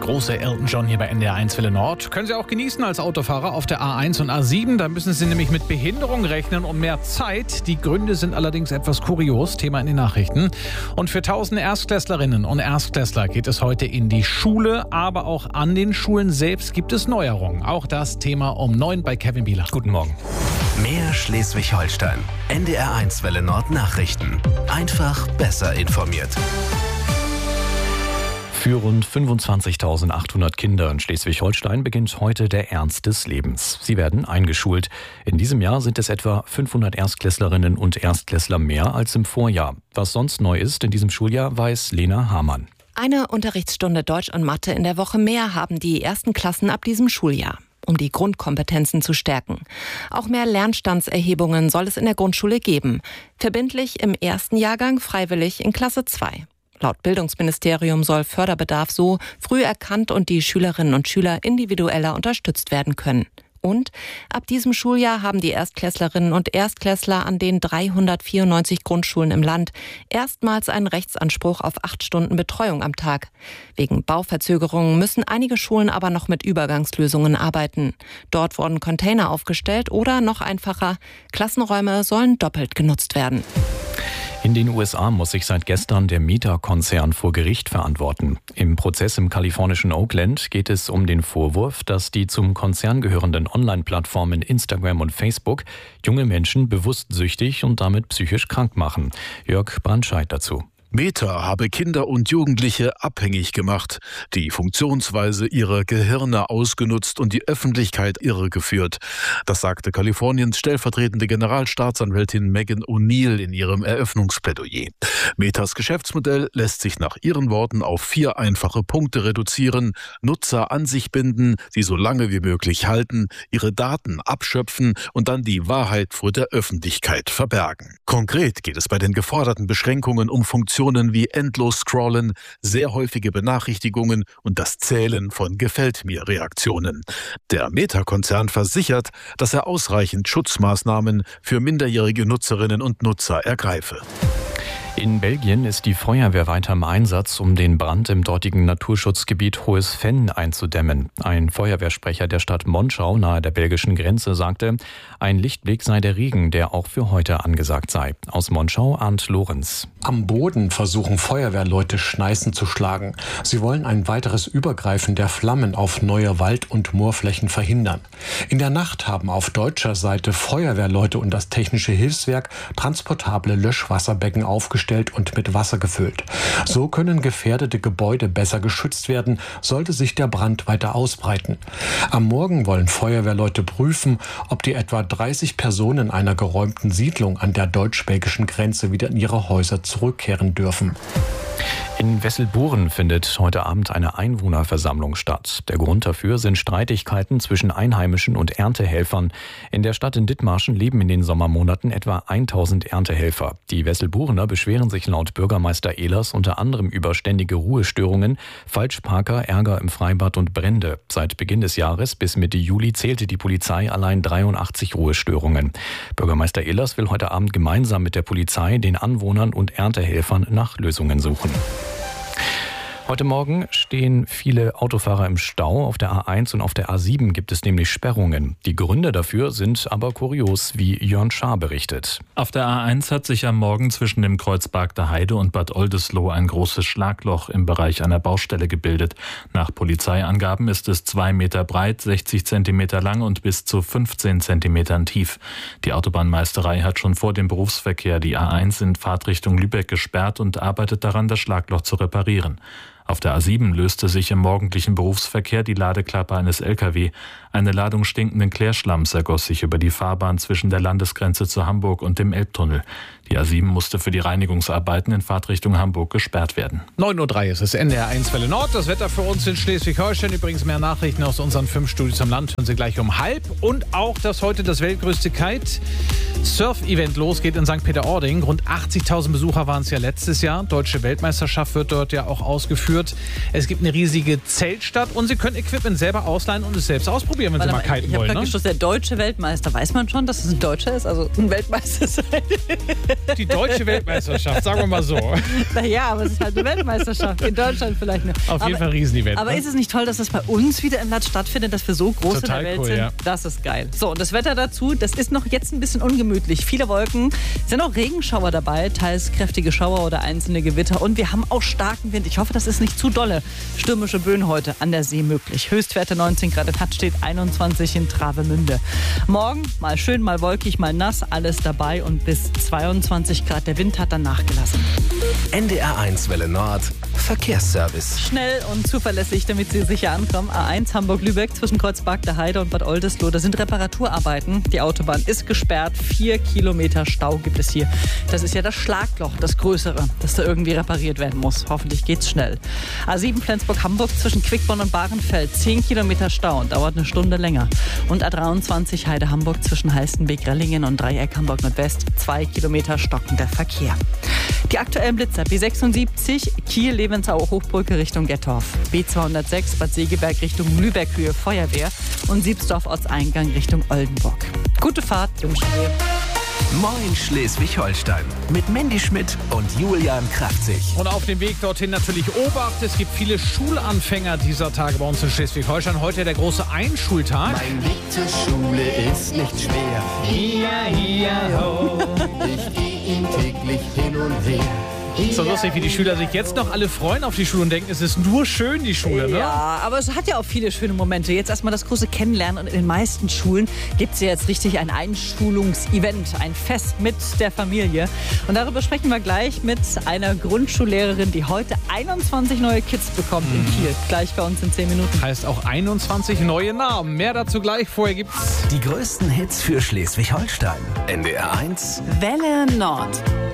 große Elton John hier bei NDR 1 Welle Nord. Können Sie auch genießen als Autofahrer auf der A1 und A7. Da müssen Sie nämlich mit Behinderung rechnen und mehr Zeit. Die Gründe sind allerdings etwas kurios. Thema in den Nachrichten. Und für tausende Erstklässlerinnen und Erstklässler geht es heute in die Schule. Aber auch an den Schulen selbst gibt es Neuerungen. Auch das Thema um 9 bei Kevin Bieler. Guten Morgen. Mehr Schleswig-Holstein. NDR 1 Welle Nord Nachrichten. Einfach besser informiert. Für rund 25.800 Kinder in Schleswig-Holstein beginnt heute der Ernst des Lebens. Sie werden eingeschult. In diesem Jahr sind es etwa 500 Erstklässlerinnen und Erstklässler mehr als im Vorjahr. Was sonst neu ist in diesem Schuljahr, weiß Lena Hamann. Eine Unterrichtsstunde Deutsch und Mathe in der Woche mehr haben die ersten Klassen ab diesem Schuljahr, um die Grundkompetenzen zu stärken. Auch mehr Lernstandserhebungen soll es in der Grundschule geben. Verbindlich im ersten Jahrgang, freiwillig in Klasse 2. Laut Bildungsministerium soll Förderbedarf so früh erkannt und die Schülerinnen und Schüler individueller unterstützt werden können. Und ab diesem Schuljahr haben die Erstklässlerinnen und Erstklässler an den 394 Grundschulen im Land erstmals einen Rechtsanspruch auf 8 Stunden Betreuung am Tag. Wegen Bauverzögerungen müssen einige Schulen aber noch mit Übergangslösungen arbeiten. Dort wurden Container aufgestellt oder noch einfacher, Klassenräume sollen doppelt genutzt werden. In den USA muss sich seit gestern der Meta-Konzern vor Gericht verantworten. Im Prozess im kalifornischen Oakland geht es um den Vorwurf, dass die zum Konzern gehörenden Online-Plattformen Instagram und Facebook junge Menschen bewusst süchtig und damit psychisch krank machen. Jörg Brandscheid dazu. Meta habe Kinder und Jugendliche abhängig gemacht, die Funktionsweise ihrer Gehirne ausgenutzt und die Öffentlichkeit irregeführt. Das sagte Kaliforniens stellvertretende Generalstaatsanwältin Megan O'Neill in ihrem Eröffnungsplädoyer. Metas Geschäftsmodell lässt sich nach ihren Worten auf 4 einfache Punkte reduzieren: Nutzer an sich binden, sie so lange wie möglich halten, ihre Daten abschöpfen und dann die Wahrheit vor der Öffentlichkeit verbergen. Konkret geht es bei den geforderten Beschränkungen um Funktionen wie endlos Scrollen, sehr häufige Benachrichtigungen und das Zählen von Gefällt-mir-Reaktionen. Der Meta-Konzern versichert, dass er ausreichend Schutzmaßnahmen für minderjährige Nutzerinnen und Nutzer ergreife. In Belgien ist die Feuerwehr weiter im Einsatz, um den Brand im dortigen Naturschutzgebiet Hohes Venn einzudämmen. Ein Feuerwehrsprecher der Stadt Monschau nahe der belgischen Grenze sagte, ein Lichtblick sei der Regen, der auch für heute angesagt sei. Aus Monschau, Arndt Lorenz. Am Boden versuchen Feuerwehrleute Schneisen zu schlagen. Sie wollen ein weiteres Übergreifen der Flammen auf neue Wald- und Moorflächen verhindern. In der Nacht haben auf deutscher Seite Feuerwehrleute und das Technische Hilfswerk transportable Löschwasserbecken aufgestellt und mit Wasser gefüllt. So können gefährdete Gebäude besser geschützt werden, sollte sich der Brand weiter ausbreiten. Am Morgen wollen Feuerwehrleute prüfen, ob die etwa 30 Personen einer geräumten Siedlung an der deutsch-belgischen Grenze wieder in ihre Häuser zurückkehren dürfen. In Wesselburen findet heute Abend eine Einwohnerversammlung statt. Der Grund dafür sind Streitigkeiten zwischen Einheimischen und Erntehelfern. In der Stadt in Dithmarschen leben in den Sommermonaten etwa 1000 Erntehelfer. Die Wesselburener beschweren sich laut Bürgermeister Ehlers unter anderem über ständige Ruhestörungen, Falschparker, Ärger im Freibad und Brände. Seit Beginn des Jahres bis Mitte Juli zählte die Polizei allein 83 Ruhestörungen. Bürgermeister Ehlers will heute Abend gemeinsam mit der Polizei, den Anwohnern und Erntehelfern nach Lösungen suchen. Heute Morgen stehen viele Autofahrer im Stau. Auf der A1 und auf der A7 gibt es nämlich Sperrungen. Die Gründe dafür sind aber kurios, wie Jörn Schaar berichtet. Auf der A1 hat sich am Morgen zwischen dem Kreuz Bargter Heide und Bad Oldesloe ein großes Schlagloch im Bereich einer Baustelle gebildet. Nach Polizeiangaben ist es 2 Meter breit, 60 Zentimeter lang und bis zu 15 Zentimetern tief. Die Autobahnmeisterei hat schon vor dem Berufsverkehr die A1 in Fahrtrichtung Lübeck gesperrt und arbeitet daran, das Schlagloch zu reparieren. Auf der A7 löste sich im morgendlichen Berufsverkehr die Ladeklappe eines LKW. Eine Ladung stinkenden Klärschlamms ergoss sich über die Fahrbahn zwischen der Landesgrenze zu Hamburg und dem Elbtunnel. Die A7 musste für die Reinigungsarbeiten in Fahrtrichtung Hamburg gesperrt werden. 9:03 Uhr ist es NDR 1 Welle Nord. Das Wetter für uns in Schleswig-Holstein. Übrigens mehr Nachrichten aus unseren 5 Studios am Land. Hören Sie gleich um 12:30. Und auch, dass heute das weltgrößte Kite-Surf-Event losgeht in St. Peter-Ording. Rund 80.000 Besucher waren es ja letztes Jahr. Deutsche Weltmeisterschaft wird dort ja auch ausgeführt. Es gibt eine riesige Zeltstadt und Sie können Equipment selber ausleihen und es selbst ausprobieren, wenn Sie mal kiten wollen. Ich habe der deutsche Weltmeister. Weiß man schon, dass es ein Deutscher ist? Also ein Weltmeister sein? Die deutsche Weltmeisterschaft, sagen wir mal so. Naja, aber es ist halt eine Weltmeisterschaft. In Deutschland vielleicht nicht. Auf jeden Fall ein Riesenevent. Aber ne? ist es nicht toll, dass das bei uns wieder im Land stattfindet, dass wir so groß Total in der Welt cool, sind? ja. Das ist geil. So, und das Wetter dazu, das ist noch jetzt ein bisschen ungemütlich. Viele Wolken, sind auch Regenschauer dabei, teils kräftige Schauer oder einzelne Gewitter. Und wir haben auch starken Wind. Ich hoffe, das ist nicht zu dolle. Stürmische Böen heute an der See möglich. Höchstwerte 19 Grad in Hattstedt, 21 in Travemünde. Morgen mal schön, mal wolkig, mal nass, alles dabei und bis 22 Grad. Der Wind hat dann nachgelassen. NDR1 Welle Nord, Verkehrsservice. Schnell und zuverlässig, damit Sie sicher ankommen. A1 Hamburg-Lübeck zwischen Kreuzberg der Heide und Bad Oldesloe. Da sind Reparaturarbeiten. Die Autobahn ist gesperrt. 4 Kilometer Stau gibt es hier. Das ist ja das Schlagloch, das größere, das da irgendwie repariert werden muss. Hoffentlich geht's schnell. A7 Flensburg-Hamburg zwischen Quickborn und Bahrenfeld. 10 Kilometer Stau und dauert eine Stunde länger. Und A23 Heide-Hamburg zwischen Halstenbek-Rellingen und Dreieck Hamburg-Nordwest. 2 Kilometer stockender Verkehr. Die aktuellen Blitzer: B76 Kiel-Levensau-Hochbrücke Richtung Gettorf, B206 Bad Segeberg Richtung Lübeck-Höhe Feuerwehr und Siebsdorf Ortseingang Richtung Oldenburg. Gute Fahrt, wünsche ich. Moin Schleswig-Holstein mit Mandy Schmidt und Julian Kraftzig. Und auf dem Weg dorthin natürlich Obacht. Es gibt viele Schulanfänger dieser Tage bei uns in Schleswig-Holstein. Heute der große Einschultag. Mein Weg zur Schule ist nicht schwer. Hi, ho. Ich gehe ihn täglich hin und her. So lustig, wie die Schüler sich jetzt noch alle freuen auf die Schule und denken, es ist nur schön, die Schule, ne? Ja, aber es hat ja auch viele schöne Momente. Jetzt erstmal das große Kennenlernen und in den meisten Schulen gibt es ja jetzt richtig ein Einschulungsevent, ein Fest mit der Familie. Und darüber sprechen wir gleich mit einer Grundschullehrerin, die heute 21 neue Kids bekommt in Kiel. Gleich bei uns in 10 Minuten. Heißt auch 21 neue Namen. Mehr dazu gleich. Vorher gibt's Die größten Hits für Schleswig-Holstein. NDR1 Welle Nord.